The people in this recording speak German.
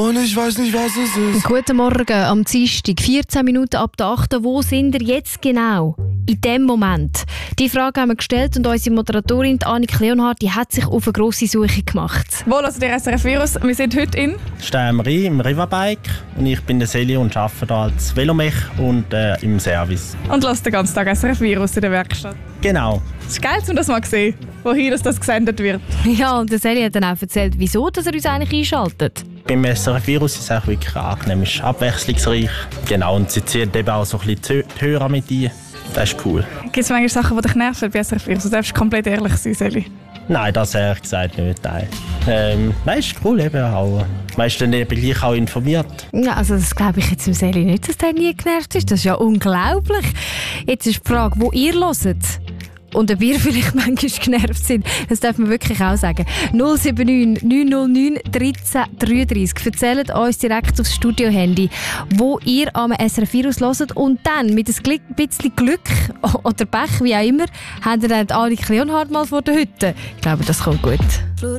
und ich weiß nicht, was es ist. Guten Morgen am Dienstag, 14 Minuten ab der 8. Wo sind ihr jetzt genau? In dem Moment. Die Frage haben wir gestellt und unsere Moderatorin Annik Leonhardt, die hat sich auf eine grosse Suche gemacht. Wo hört ihr SRF Virus? Wir sind heute in Steinmerie im Rivabike und ich bin der Seli und arbeite hier als Velomech und im Service. und hört den ganzen Tag SRF Virus in der Werkstatt. Genau. Es ist geil, um das mal zu sehen, wohin das gesendet wird. Ja, und der Seli hat dann auch erzählt, wieso dass er uns eigentlich einschaltet. Beim SRF Virus ist es auch wirklich angenehm, es ist abwechslungsreich. Genau, und sie ziehen eben auch so ein bisschen die Hörer mit ein. Das ist cool. Gibt es manchmal Sachen, die dich nerven bei SRF Virus? Du darfst komplett ehrlich sein, Seli. Nein, das ehrlich gesagt nicht. Nein, ist cool eben auch. Meistens bin ich auch informiert. Ja, also das glaube ich jetzt im Seli nicht, dass der nie genervt ist. Das ist ja unglaublich. Jetzt ist die Frage, wo ihr hört. Und ob ihr vielleicht manchmal genervt sind, das darf man wirklich auch sagen. 079 909 1333. Erzählt uns direkt aufs Studio-Handy, wo ihr am SRF Virus hört. Und dann, mit ein bisschen Glück oder Pech, wie auch immer, habt ihr dann Annik Leonhardt mal vor der Hütte. Ich glaube, das kommt gut.